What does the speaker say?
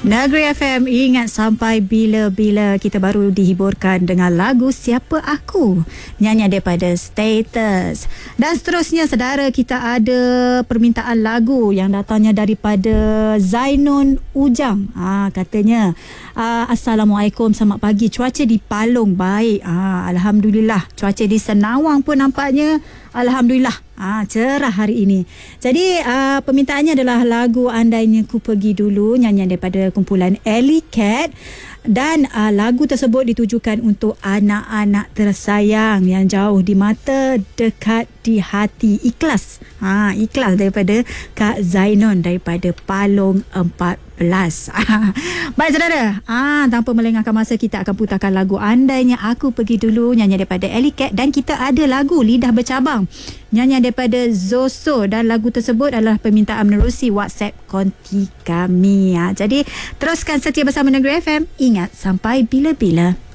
Negeri FM, ingat sampai bila-bila. Kita baru dihiburkan dengan lagu Siapa Aku, nyanyian daripada Status. Dan seterusnya saudara, kita ada permintaan lagu yang datangnya daripada Zainun Ujang. Katanya Assalamualaikum, selamat pagi. Cuaca di Palong baik. Alhamdulillah. Cuaca di Senawang pun nampaknya alhamdulillah cerah hari ini. Jadi permintaannya adalah lagu Andainya Ku Pergi Dulu, nyanyian daripada kumpulan Alley Cat. Dan lagu tersebut ditujukan untuk anak-anak tersayang yang jauh di mata, dekat di hati. Ikhlas. Ikhlas daripada Kak Zainun daripada Palong 14. Baik saudara, tanpa melengahkan masa, kita akan putarkan lagu Andainya Aku Pergi Dulu, nyanyian daripada Alley Cat. Dan kita ada lagu Lidah Bercabang, nyanyian daripada Zoso. Dan lagu tersebut adalah permintaan menerusi WhatsApp konti kami. Jadi teruskan setia bersama Negeri FM. Ingat sampai bila-bila.